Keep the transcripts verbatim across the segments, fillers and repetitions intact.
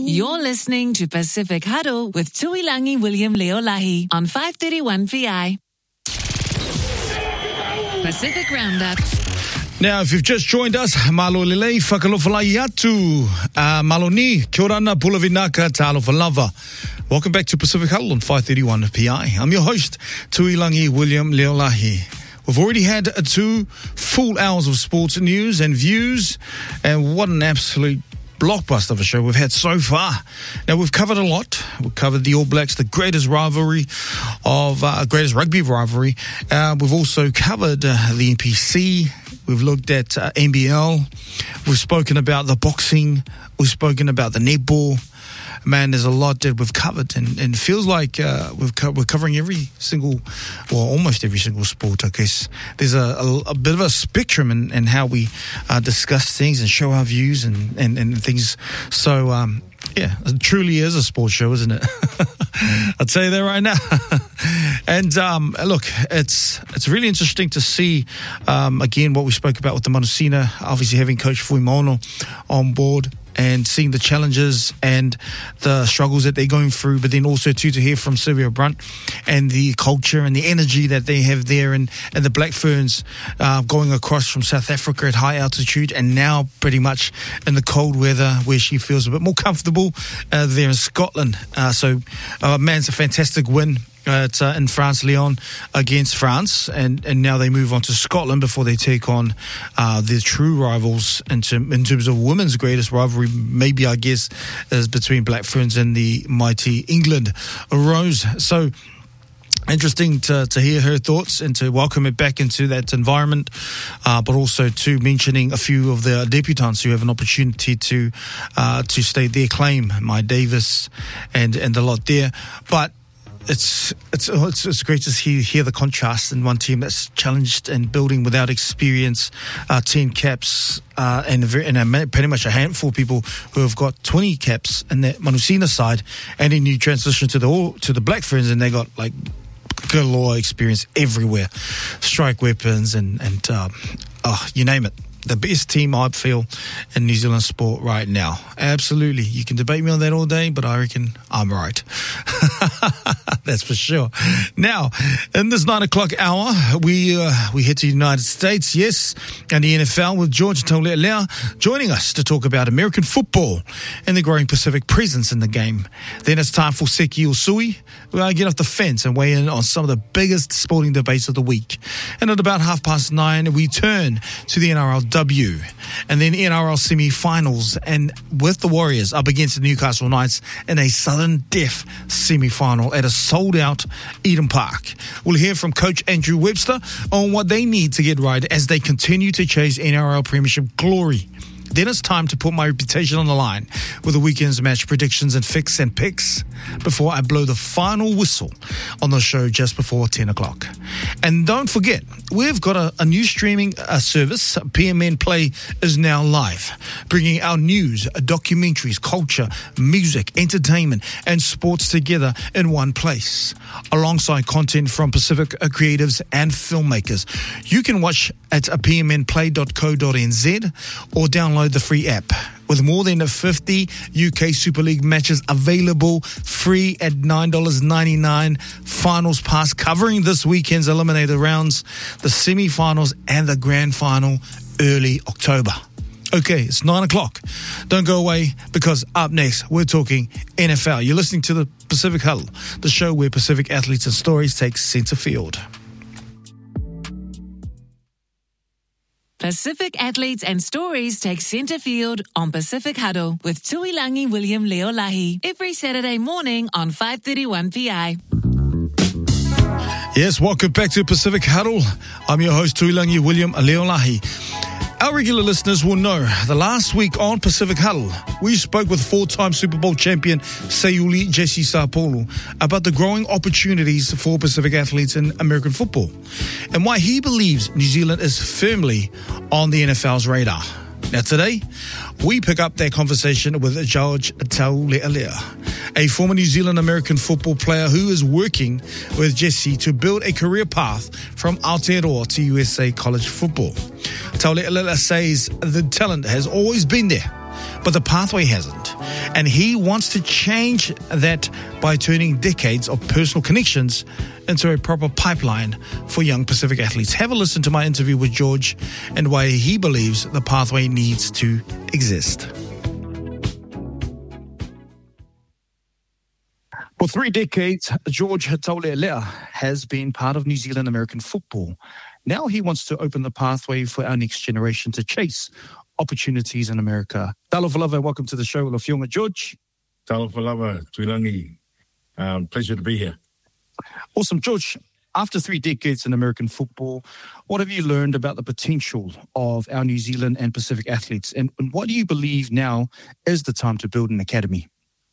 You're listening to Pacific Huddle with Tuilangi William Leolahi on five thirty-one P I. Pacific Roundup. Now, if you've just joined us, malo lelei whakalofalai atu, uh, malo ni, kia orana, pulavinaka, ta'alofalava. Welcome back to Pacific Huddle on five thirty-one P I. I'm your host, Tuilangi William Leolahi. We've already had uh, two full hours of sports news and views, and what an absolute blockbuster of a show we've had so far. Now, we've covered a lot. We've covered the All Blacks, the greatest rivalry of, uh, greatest rugby rivalry. Uh, we've also covered uh, the N P C. We've looked at uh, N B L. We've spoken about the boxing. We've spoken about the netball. Man, there's a lot that we've covered, and, and it feels like uh, we've co- we're covering every single, well, almost every single sport, I guess. There's a, a, a bit of a spectrum in, in how we uh, discuss things and show our views and, and, and things. So, um, yeah, it truly is a sports show, isn't it? I'll tell you that right now. And um, look, it's it's really interesting to see, um, again, what we spoke about with the Manusina, obviously having Coach Fuimono on board, and seeing the challenges and the struggles that they're going through, but then also too to hear from Sylvia Brunt and the culture and the energy that they have there, and, and the Black Ferns uh, going across from South Africa at high altitude and now pretty much in the cold weather where she feels a bit more comfortable uh, there in Scotland. Uh, so, uh, man, it's a fantastic win. Uh, it's uh, in France, Lyon against France, and, and now they move on to Scotland before they take on uh, their true rivals in, term, in terms of women's greatest rivalry, maybe, I guess, is between Black Ferns and the mighty England Rose. So, interesting to, to hear her thoughts and to welcome it back into that environment, uh, but also to mentioning a few of the debutants who have an opportunity to uh, to state their claim, Mai Davis and, and the lot there. But It's it's it's it's great to see, hear the contrast in one team that's challenged and building without experience, uh, ten caps, uh, and, a very, and a, pretty much a handful of people who have got twenty caps in the Manusina side, and then you transition to the to the Black Ferns and they got like galore experience everywhere, strike weapons and and um, oh, you name it. The best team, I feel, in New Zealand sport right now. Absolutely. You can debate me on that all day, but I reckon I'm right. That's for sure. Now, in this nine o'clock hour, we uh, we head to the United States, yes, and the N F L with George Taule'elea joining us to talk about American football and the growing Pacific presence in the game. Then it's time for Seki Usui. We're going to get off the fence and weigh in on some of the biggest sporting debates of the week. And at about half past nine, we turn to the N R L W, and then N R L semi-finals, and with the Warriors up against the Newcastle Knights in a sudden death semi-final at a sold-out Eden Park. We'll hear from Coach Andrew Webster on what they need to get right as they continue to chase N R L Premiership glory. Then it's time to put my reputation on the line with the weekend's match predictions and fix and picks before I blow the final whistle on the show just before ten o'clock. And don't forget, we've got a, a new streaming uh, service. P M N Play is now live, bringing our news, documentaries, culture, music, entertainment, and sports together in one place, alongside content from Pacific creatives and filmmakers. You can watch at p m n play dot co dot n z or download the free app. With more than fifty U K Super League matches available free at nine dollars ninety-nine, finals pass covering this weekend's eliminator rounds, the semi-finals and the grand final early October. Okay, it's nine o'clock. Don't go away, because up next, we're talking N F L. You're listening to the Pacific Huddle, the show where Pacific athletes and stories take center field. Pacific athletes and stories take center field on Pacific Huddle with Tuilangi William Leolahi every Saturday morning on five thirty-one P I. Yes, welcome back to Pacific Huddle. I'm your host, Tuilangi William Leolahi. Our regular listeners will know the last week on Pacific Huddle, we spoke with four-time Super Bowl champion Sayuli Jesse Sapolu about the growing opportunities for Pacific athletes in American football and why he believes New Zealand is firmly on the N F L's radar. Now today, we pick up that conversation with George Taule'elea, a former New Zealand American football player who is working with Jesse to build a career path from Aotearoa to U S A college football. Taule'elea says the talent has always been there, but the pathway hasn't. And he wants to change that by turning decades of personal connections into a proper pipeline for young Pacific athletes. Have a listen to my interview with George and why he believes the pathway needs to exist. For three decades, George Taulelea has been part of New Zealand American football. Now he wants to open the pathway for our next generation to chase opportunities in America. Talofa lava, welcome to the show, Lafionga George. Talofa lava, Tuilangi. Um, pleasure to be here. Awesome. George, after three decades in American football, what have you learned about the potential of our New Zealand and Pacific athletes? And, and what do you believe now is the time to build an academy?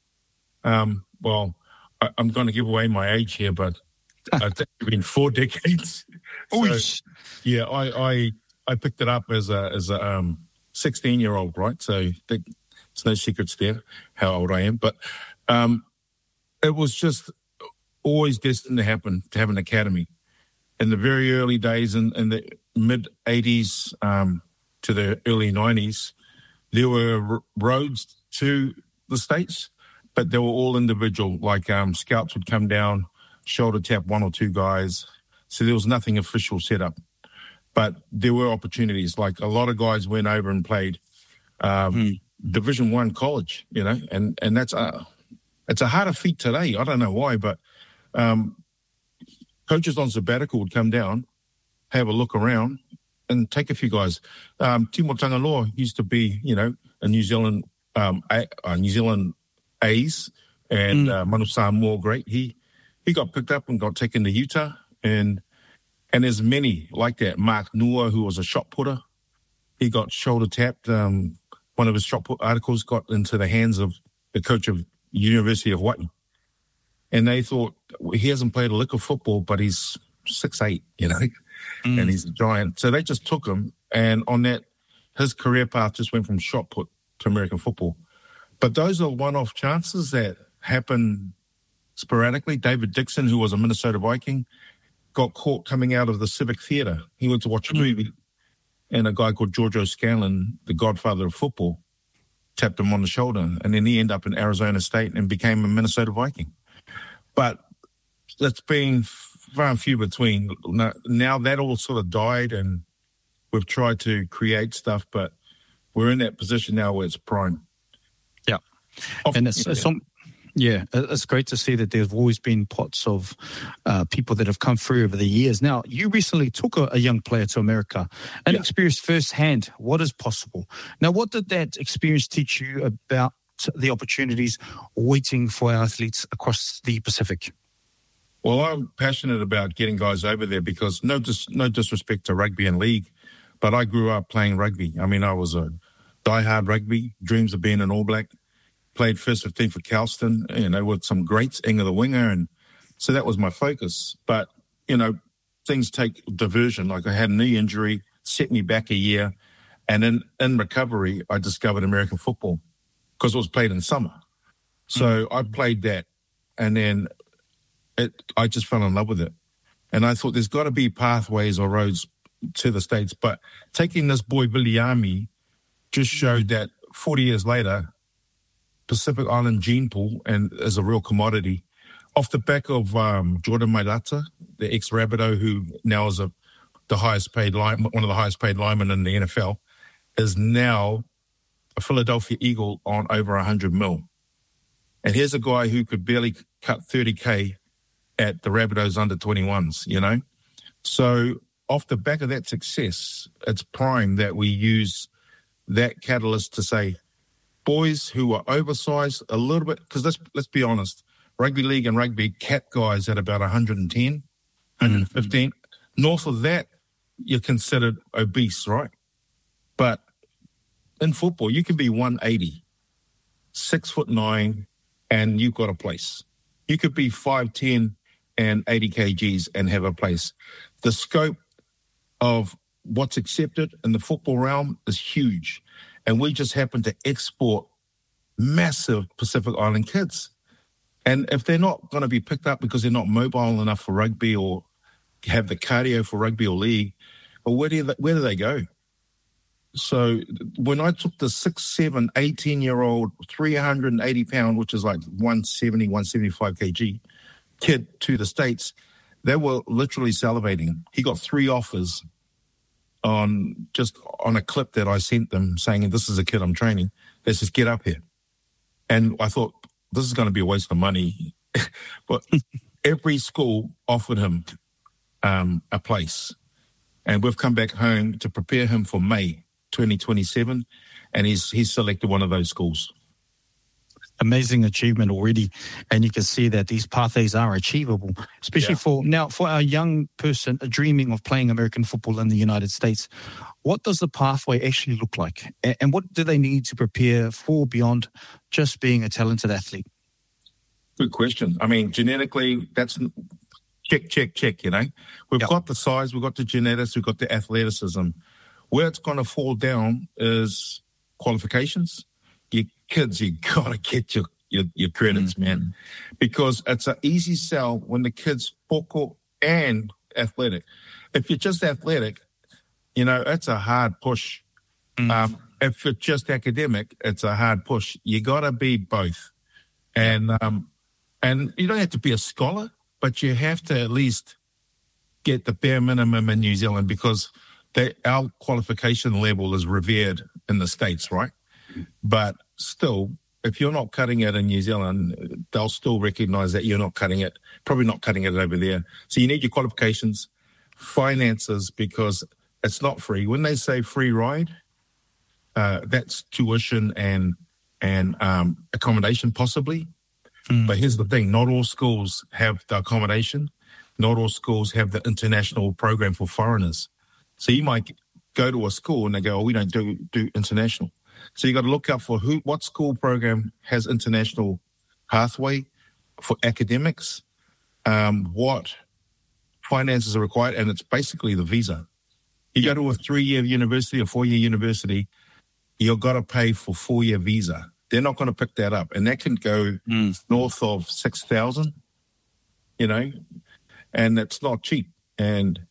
Um, well, I, I'm going to give away my age here, but I think it's been four decades. So, yeah, I, I I picked it up as a as a um, sixteen-year-old, right? So there's no secrets there how old I am. But um, it was just always destined to happen, to have an academy. In the very early days, in, in the mid-eighties um, to the early nineties, there were r- roads to the States, but they were all individual. Like um, scouts would come down, shoulder tap one or two guys. So there was nothing official set up. But there were opportunities. Like a lot of guys went over and played um, hmm. Division One college, you know, and, and that's a, it's a harder feat today. I don't know why, but um, coaches on sabbatical would come down, have a look around, and take a few guys. Um, Timo Tangaloa used to be, you know, a New Zealand um, a, uh, New Zealand A's, and mm. uh, Manu Samoa, great. He he got picked up and got taken to Utah, and and there's many like that. Mark Nua, who was a shot putter, he got shoulder tapped. Um, one of his shot put articles got into the hands of the coach of University of Hawaii, and they thought, well, he hasn't played a lick of football, but he's six eight, you know, mm. and he's a giant. So they just took him, and on that, his career path just went from shot put to American football. But those are one-off chances that happen sporadically. David Dixon, who was a Minnesota Viking, got caught coming out of the Civic Theatre. He went to watch a movie, and a guy called George O'Scanlan, the godfather of football, tapped him on the shoulder, and then he ended up in Arizona State and became a Minnesota Viking. But that's been far and few between. Now that all sort of died, and we've tried to create stuff, but we're in that position now where it's prime. Yeah. And it's, it's some, yeah, it's great to see that there's always been pots of uh, people that have come through over the years. Now, you recently took a, a young player to America and yeah. experienced firsthand what is possible. Now, what did that experience teach you about the opportunities waiting for our athletes across the Pacific? Well, I'm passionate about getting guys over there because no dis- no disrespect to rugby and league, but I grew up playing rugby. I mean, I was a diehard rugby, dreams of being an All Black. Played first fifteen for Calston, you know, with some greats, Inga the winger, and so that was my focus. But, you know, things take diversion. Like I had a knee injury, set me back a year, and in, in recovery, I discovered American football because it was played in summer. So mm-hmm. I played that, and then it, I just fell in love with it. And I thought there's got to be pathways or roads to the States. But taking this boy, Viliami, just showed that forty years later, Pacific Island gene pool and is a real commodity. Off the back of um, Jordan Mailata, the ex-Rabbitoh, who now is a, the highest paid line, one of the highest paid linemen in the N F L, is now a Philadelphia Eagle on over one hundred mil. And here's a guy who could barely cut thirty K at the Rabbitohs under twenty-ones, you know? So off the back of that success, it's prime that we use that catalyst to say, boys who are oversized a little bit, because let's, let's be honest, rugby league and rugby cap guys at about one hundred ten, one hundred fifteen. Mm-hmm. North of that, you're considered obese, right? But in football, you can be one eighty, six foot nine, and you've got a place. You could be five ten and eighty kilograms and have a place. The scope of what's accepted in the football realm is huge. And we just happen to export massive Pacific Island kids. And if they're not going to be picked up because they're not mobile enough for rugby or have the cardio for rugby or league, well, where do they, where do they go? So when I took the six, seven, eighteen-year-old, three hundred eighty pound, which is like one seventy, one seventy-five kg kid to the States, they were literally salivating. He got three offers on just on a clip that I sent them saying, this is a kid I'm training. They says, get up here. And I thought, this is going to be a waste of money. But every school offered him um, a place. And we've come back home to prepare him for May twenty twenty-seven. And he's he's selected one of those schools. Amazing achievement already. And you can see that these pathways are achievable, especially yeah. for now, for a young person dreaming of playing American football in the United States. What does the pathway actually look like? And what do they need to prepare for beyond just being a talented athlete? Good question. I mean, genetically, that's check, check, check, you know. We've yep. got the size, we've got the genetics, we've got the athleticism. Where it's going to fall down is qualifications. You kids, you got to get your, your, your credits, mm-hmm. man, because it's an easy sell when the kid's vocal and athletic. If you're just athletic, you know, it's a hard push. Mm-hmm. Um, if it's just academic, it's a hard push. You got to be both. And, um, and you don't have to be a scholar, but you have to at least get the bare minimum in New Zealand because they, our qualification level is revered in the States, right? But still, if you're not cutting it in New Zealand, they'll still recognize that you're not cutting it, probably not cutting it over there. So you need your qualifications, finances, because it's not free. When they say free ride, uh, that's tuition and and um, accommodation possibly. Mm. But here's the thing, not all schools have the accommodation. Not all schools have the international program for foreigners. So you might go to a school and they go, oh, we don't do, do international. So you got to look out for who, what school program has international pathway for academics, um, what finances are required, and it's basically the visa. You go to a three-year university, a four-year university, you've got to pay for four-year visa. They're not going to pick that up, and that can go mm. north of six thousand, you know, and it's not cheap. And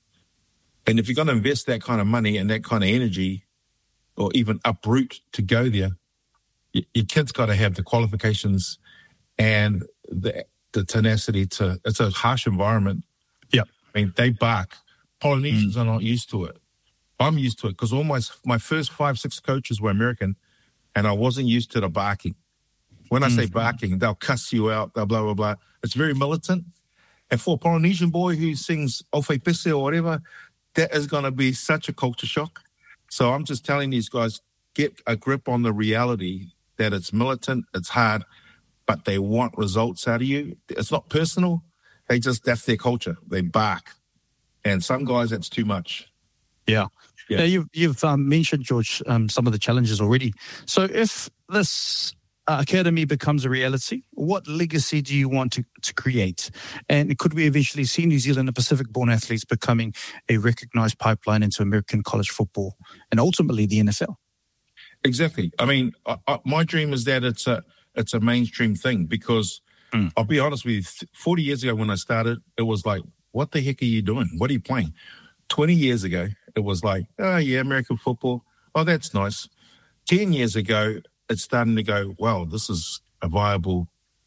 and if you're going to invest that kind of money and that kind of energy, or even uproot to go there, your, your kid's got to have the qualifications and the the tenacity to. It's a harsh environment. Yeah, I mean they bark. Polynesians mm. are not used to it. I'm used to it because all my my first five six coaches were American, and I wasn't used to the barking. When I mm. say barking, they'll cuss you out. They'll blah blah blah. It's very militant. And for a Polynesian boy who sings Ofe Pese or whatever, that is going to be such a culture shock. So I'm just telling these guys, get a grip on the reality that it's militant, it's hard, but they want results out of you. It's not personal. They just, that's their culture. They bark. And some guys, that's too much. Yeah. yeah. Now you've, you've um, mentioned, George, um, some of the challenges already. So if this uh, academy becomes a reality, what legacy do you want to, to create? And could we eventually see New Zealand and Pacific-born athletes becoming a recognized pipeline into American college football and ultimately the N F L? Exactly. I mean, I, I, my dream is that it's a it's a mainstream thing because mm. I'll be honest with you, forty years ago when I started, it was like, what the heck are you doing? What are you playing? twenty years ago, it was like, oh, yeah, American football. Oh, that's nice. ten years ago, it's starting to go, wow, this is a viable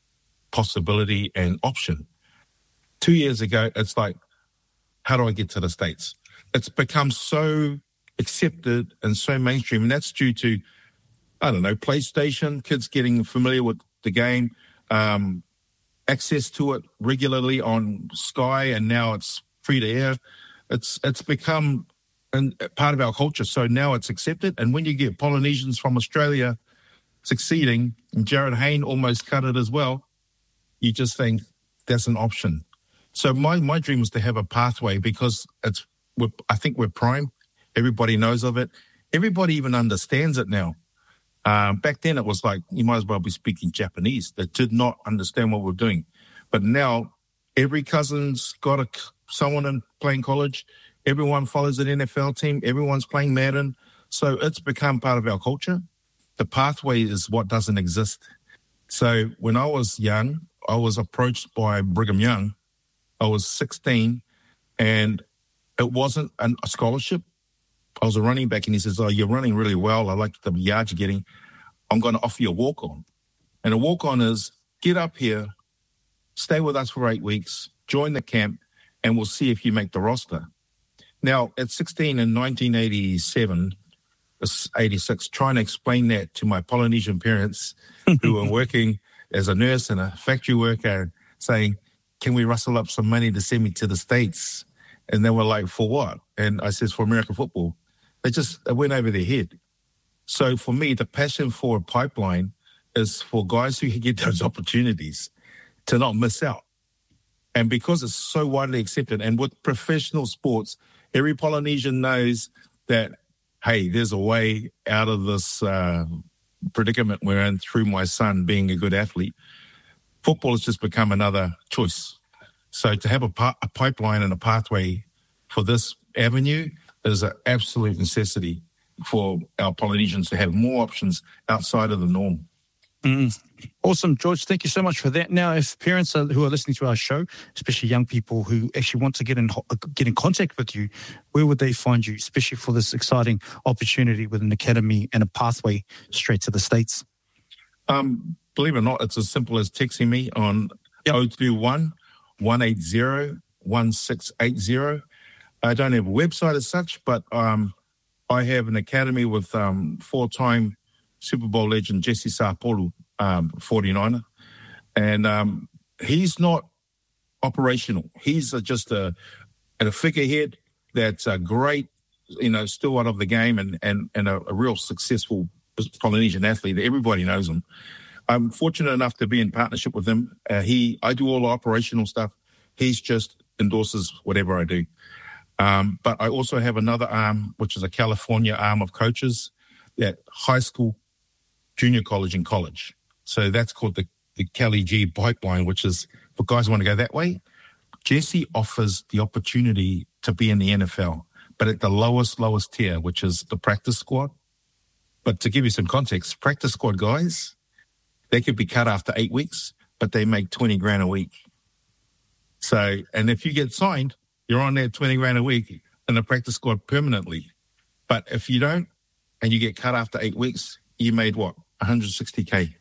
possibility and option. Two years ago, it's like, how do I get to the States? It's become so accepted and so mainstream, and that's due to, I don't know, PlayStation, kids getting familiar with the game, um, access to it regularly on Sky, and now it's free to air. It's it's become an, part of our culture, so now it's accepted. And when you get Polynesians from Australia succeeding, and Jared Hayne almost cut it as well, you just think that's an option. So my, my dream is to have a pathway because it's we're, I think we're prime. Everybody knows of it. Everybody even understands it now. Um, back then it was like you might as well be speaking Japanese. They did not understand what we're doing. But now every cousin's got a, someone in playing college. Everyone follows an N F L team. Everyone's playing Madden. So it's become part of our culture. The pathway is what doesn't exist. So when I was young, I was approached by Brigham Young. I was sixteen, and it wasn't an, a scholarship. I was a running back, and he says, oh, you're running really well. I like the yards you're getting. I'm going to offer you a walk-on. And a walk-on is get up here, stay with us for eight weeks, join the camp, and we'll see if you make the roster. Now, at sixteen in nineteen eighty-seven, eighty-six, trying to explain that to my Polynesian parents who were working as a nurse and a factory worker, saying, can we rustle up some money to send me to the States? And they were like, for what? And I says, for American football. They just it went over their head. So for me, the passion for a pipeline is for guys who can get those opportunities to not miss out. And because it's so widely accepted, and with professional sports, every Polynesian knows that, hey, there's a way out of this uh, predicament we're in through my son being a good athlete. Football has just become another choice. So to have a, pa- a pipeline and a pathway for this avenue is an absolute necessity for our Polynesians to have more options outside of the norm. Mm. Awesome, George. Thank you so much for that. Now, if parents are, who are listening to our show, especially young people who actually want to get in get in contact with you, where would they find you, especially for this exciting opportunity with an academy and a pathway straight to the States? Um, believe it or not, it's as simple as texting me on yep. oh two one, one eight zero, one six eight zero. I don't have a website as such, but um, I have an academy with um, four-time Super Bowl legend Jesse Sapolu, um, forty-niner. And um, he's not operational. He's a, just a, a figurehead that's a great, you know, steward of the game and, and, and a, a real successful Polynesian athlete. Everybody knows him. I'm fortunate enough to be in partnership with him. Uh, he, I do all the operational stuff. He's just endorses whatever I do. Um, but I also have another arm, which is a California arm of coaches at high school, junior college, and college. So that's called the, the Cali G pipeline, which is for guys who want to go that way. Jesse offers the opportunity to be in the N F L, but at the lowest, lowest tier, which is the practice squad. But to give you some context, practice squad guys, they could be cut after eight weeks, but they make twenty grand a week. So, and if you get signed, you're on there twenty grand a week in the practice squad permanently. But if you don't, and you get cut after eight weeks, you made what? one hundred sixty K.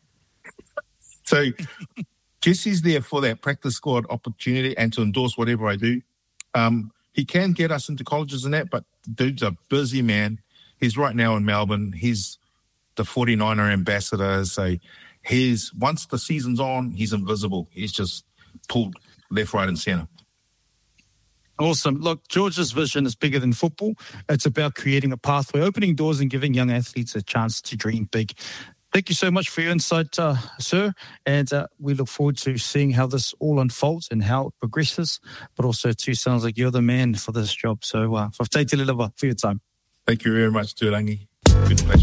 So Jesse's there for that practice squad opportunity and to endorse whatever I do. Um, he can get us into colleges and that, but the dude's a busy man. He's right now in Melbourne. He's the forty-niner ambassador. So he's, once the season's on, he's invisible. He's just pulled left, right, and center. Awesome. Look, George's vision is bigger than football. It's about creating a pathway, opening doors and giving young athletes a chance to dream big. Thank you so much for your insight, uh, sir. And uh, we look forward to seeing how this all unfolds and how it progresses. But also, too, sounds like you're the man for this job. So, uh, for your time. Thank you very much, Turangi. Good pleasure.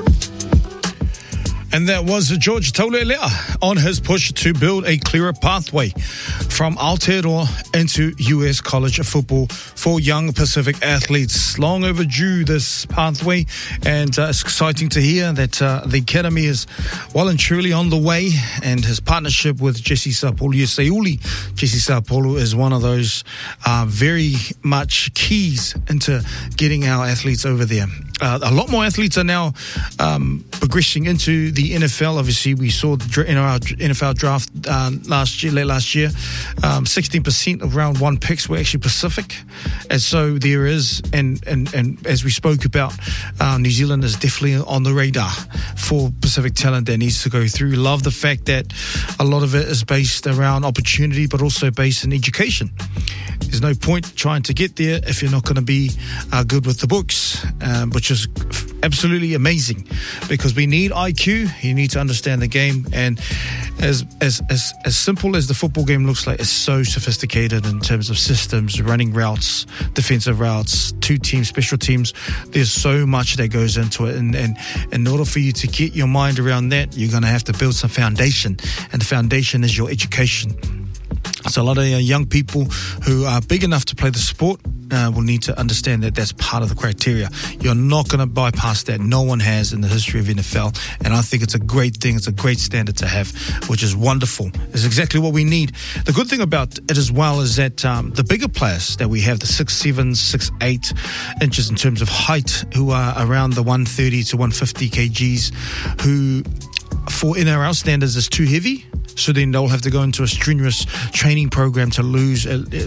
And that was George Taulelea on his push to build a clearer pathway from Aotearoa into U S college football for young Pacific athletes. Long overdue, this pathway, and uh, it's exciting to hear that uh, the academy is well and truly on the way, and his partnership with Jesse Sapolu Seuli. Jesse Sapolu is one of those uh, very much keys into getting our athletes over there. Uh, a lot more athletes are now um, progressing into the N F L. Obviously, we saw the, in our N F L draft uh, last year, late last year, um, sixteen percent of round one picks were actually Pacific. And so there is, and, and, and as we spoke about, uh, New Zealand is definitely on the radar for Pacific talent that needs to go through. Love the fact that a lot of it is based around opportunity, but also based in education. There's no point trying to get there if you're not going to be uh, good with the books, um, which is absolutely amazing, because we need I Q. You need to understand the game, and as as as as simple as the football game looks like, it's so sophisticated in terms of systems, running routes, defensive routes, two teams, special teams. There's so much that goes into it, and, and in order for you to get your mind around that, you're going to have to build some foundation, and the foundation is your education. So a lot of young people who are big enough to play the sport uh, will need to understand that that's part of the criteria. You're not going to bypass that. No one has in the history of N F L, and I think it's a great thing. It's a great standard to have, which is wonderful. It's exactly what we need. The good thing about it as well is that um, the bigger players that we have, the six seven, six eight inches in terms of height, who are around the one thirty to one fifty kgs, who for N R L standards is too heavy, so then they'll have to go into a strenuous training program to lose uh,